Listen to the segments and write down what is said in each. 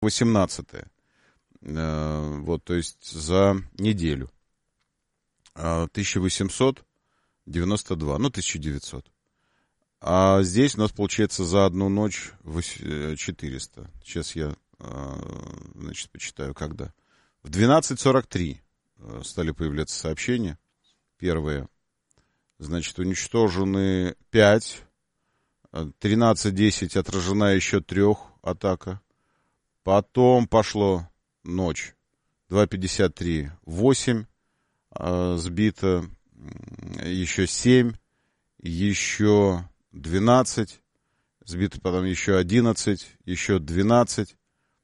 18-е. Вот, то есть за неделю. 1892, ну, 1900. А здесь у нас, получается, за одну ночь 400. Сейчас я, значит, почитаю, когда. В 12:43 стали появляться сообщения. Первые. Значит, уничтожены 5. 13:10 отражена еще 3 атака. Потом пошло ночь. 2:53 8 сбито. Еще 7. Еще 12. Сбито потом еще 11. Еще 12.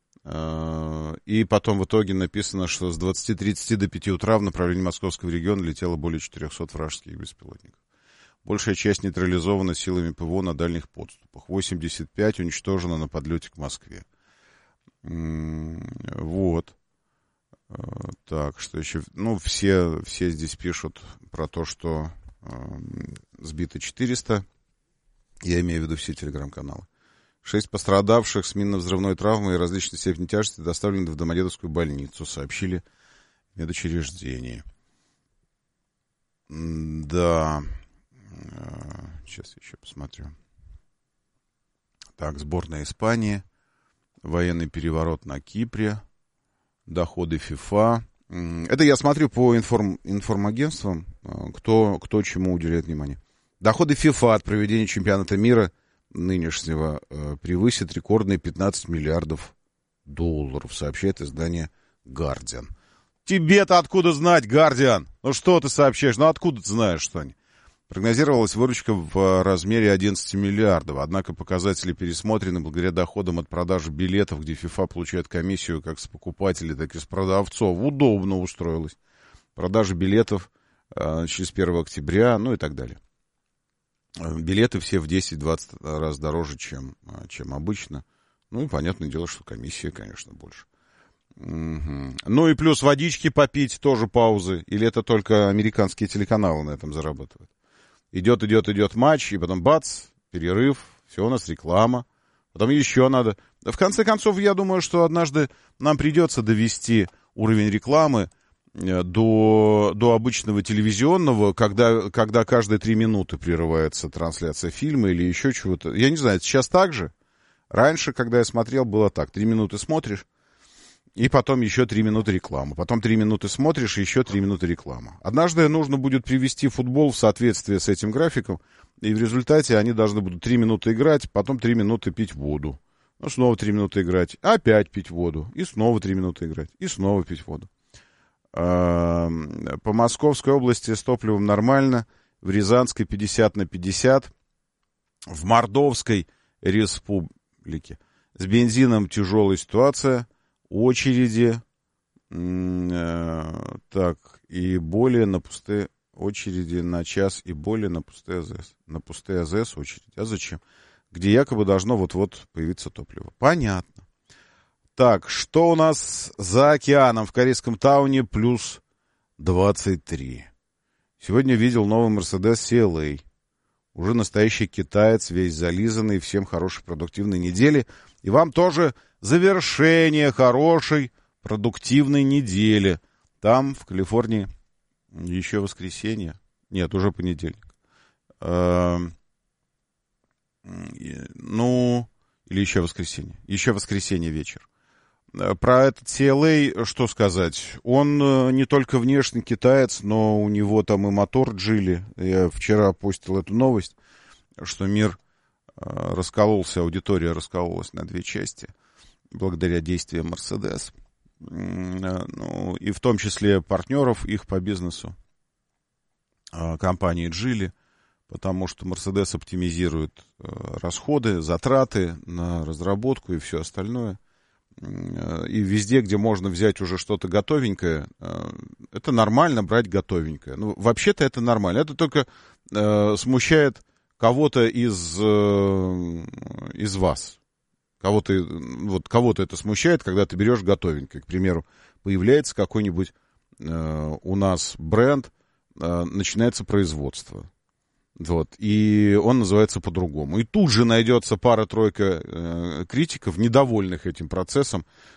И потом в итоге написано, что с 20:30 до 5 утра в направлении Московского региона летело более 400 вражеских беспилотников. Большая часть нейтрализована силами ПВО на дальних подступах. 85 уничтожено на подлете к Москве. Вот. Так, что еще? Ну, все здесь пишут про то, что сбито 400. Я имею в виду все телеграм-каналы. 6 пострадавших с минно-взрывной травмой и различной степени тяжести доставлены в Домодедовскую больницу, сообщили в медучреждении. Да. Сейчас еще посмотрю. Так, сборная Испании. Военный переворот на Кипре. Доходы ФИФА. Это я смотрю по информагентствам, кто чему уделяет внимание. Доходы ФИФА от проведения чемпионата мира нынешнего превысят рекордные 15 миллиардов долларов, сообщает издание «Гардиан». Тебе-то откуда знать, «Гардиан»? Ну что ты сообщаешь? Ну откуда ты знаешь, что они? Прогнозировалась выручка в размере 11 миллиардов, однако показатели пересмотрены благодаря доходам от продажи билетов, где ФИФА получает комиссию как с покупателей, так и с продавцов. Удобно устроилось. Продажа билетов через 1 октября, ну и так далее. Билеты все в 10-20 раз дороже, чем обычно. Ну и понятное дело, что комиссия, конечно, больше. Угу. Ну и плюс водички попить, тоже паузы. Или это только американские телеканалы на этом зарабатывают? Идет матч, и потом бац, перерыв, все, у нас реклама. Потом еще надо. В конце концов, я думаю, что однажды нам придется довести уровень рекламы до обычного телевизионного, когда каждые 3 минуты прерывается трансляция фильма или еще чего-то. Я не знаю, сейчас так же? Раньше, когда я смотрел, было так. 3 минуты смотришь, и потом еще 3 минуты рекламы. Потом 3 минуты смотришь, и еще 3 минуты реклама. Однажды нужно будет привести футбол в соответствие с этим графиком, и в результате они должны будут 3 минуты играть, потом 3 минуты пить воду. Ну, снова 3 минуты играть, опять пить воду, и снова 3 минуты играть, и снова пить воду. По Московской области с топливом нормально, в Рязанской 50/50, в Мордовской республике с бензином тяжелая ситуация, очереди, так, и более на пустые очереди на час и более на пустые АЗС. На пустые АЗС очередь. А зачем? Где якобы должно вот-вот появиться топливо. Понятно. Так, что у нас за океаном? В Корейском Тауне плюс 23. Сегодня видел новый Mercedes CLA. Уже настоящий китаец, весь зализанный. Всем хорошей продуктивной недели. И вам тоже завершение хорошей продуктивной недели. Там, в Калифорнии, еще воскресенье. Нет, уже понедельник. Ну, или еще воскресенье. Еще воскресенье вечер. Про этот CLA что сказать? Он не только внешне китаец, но у него там и мотор Geely. Я вчера постил эту новость, что мир раскололся, аудитория раскололась на 2 части благодаря действиям Mercedes. Ну, и в том числе партнеров их по бизнесу, компании Geely, потому что Mercedes оптимизирует расходы, затраты на разработку и все остальное. И везде, где можно взять уже что-то готовенькое, это нормально брать готовенькое. Ну, вообще-то это нормально. Это только смущает кого-то из вас. Кого-то это смущает, когда ты берешь готовенькое. К примеру, появляется какой-нибудь у нас бренд, начинается производство. Вот, и он называется по-другому. И тут же найдется пара-тройка критиков, недовольных этим процессом,